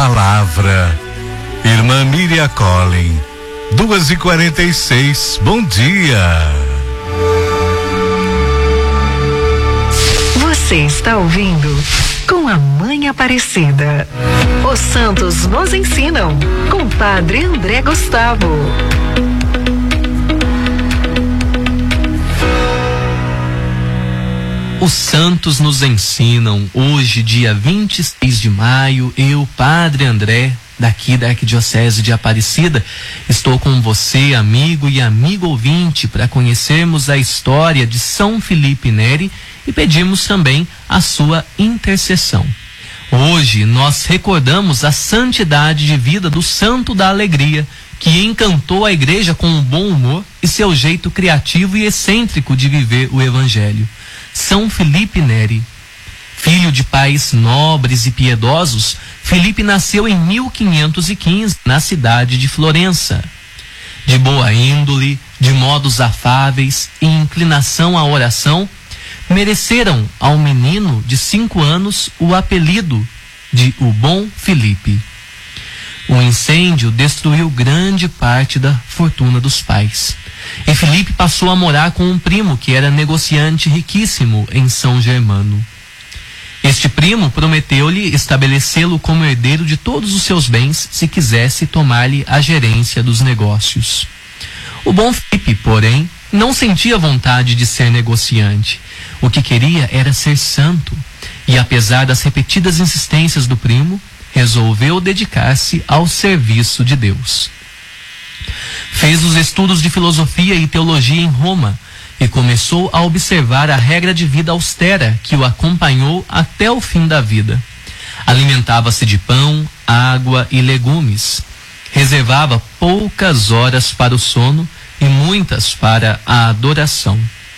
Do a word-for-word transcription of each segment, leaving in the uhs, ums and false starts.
palavra. Irmã Miriam Collin, duas e quarenta e seis, bom dia. Você está ouvindo Com a Mãe Aparecida. Os santos nos ensinam, com Padre André Gustavo. Os santos nos ensinam. Hoje, dia vinte e seis de maio, eu, Padre André, daqui da Arquidiocese de Aparecida, estou com você, amigo e amigo ouvinte, para conhecermos a história de São Felipe Neri e pedimos também a sua intercessão. Hoje nós recordamos a santidade de vida do Santo da Alegria, que encantou a igreja com um bom humor e seu jeito criativo e excêntrico de viver o Evangelho. São Felipe Neri. Filho de pais nobres e piedosos, Felipe nasceu em mil quinhentos e quinze na cidade de Florença. De boa índole, de modos afáveis e inclinação à oração, mereceram ao menino de cinco anos o apelido de o Bom Felipe. O incêndio destruiu grande parte da fortuna dos pais. E Felipe passou a morar com um primo que era negociante riquíssimo em São Germano. Este primo prometeu-lhe estabelecê-lo como herdeiro de todos os seus bens se quisesse tomar-lhe a gerência dos negócios. O Bom Felipe, porém, não sentia vontade de ser negociante. O que queria era ser santo. E apesar das repetidas insistências do primo, resolveu dedicar-se ao serviço de Deus. Fez os estudos de filosofia e teologia em Roma e começou a observar a regra de vida austera que o acompanhou até o fim da vida. Alimentava-se de pão, água e legumes. Reservava poucas horas para o sono e muitas para a adoração.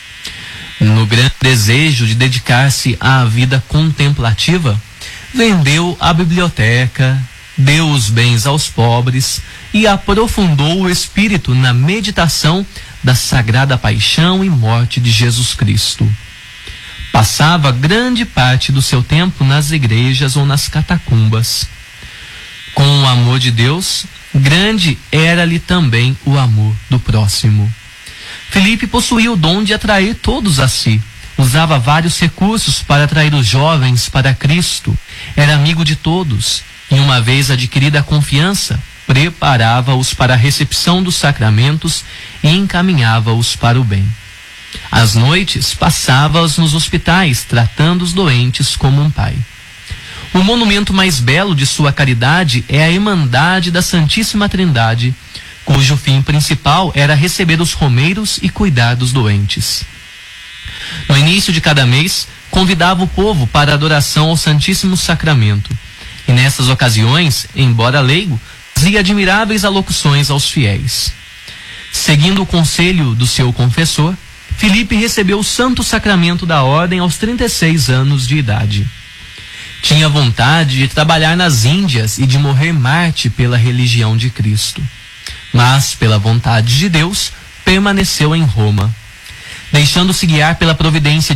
No grande desejo de dedicar-se à vida contemplativa, vendeu a biblioteca, deu os bens aos pobres e aprofundou o espírito na meditação da sagrada paixão e morte de Jesus Cristo. Passava grande parte do seu tempo nas igrejas ou nas catacumbas. Com o amor de Deus, grande era-lhe também o amor do próximo. Felipe possuía o dom de atrair todos a si. Usava vários recursos para atrair os jovens para Cristo. Era amigo de todos. E uma vez adquirida a confiança, preparava-os para a recepção dos sacramentos e encaminhava-os para o bem. Às noites, passava-as nos hospitais, tratando os doentes como um pai. O monumento mais belo de sua caridade é a Irmandade da Santíssima Trindade, cujo fim principal era receber os romeiros e cuidar dos doentes. No início de cada mês, convidava o povo para a adoração ao Santíssimo Sacramento. E nessas ocasiões, embora leigo, fazia admiráveis alocuções aos fiéis. Seguindo o conselho do seu confessor, Felipe recebeu o Santo Sacramento da Ordem aos trinta e seis anos de idade. Tinha vontade de trabalhar nas Índias e de morrer mártir pela religião de Cristo. Mas, pela vontade de Deus, permaneceu em Roma. Deixando-se guiar pela providência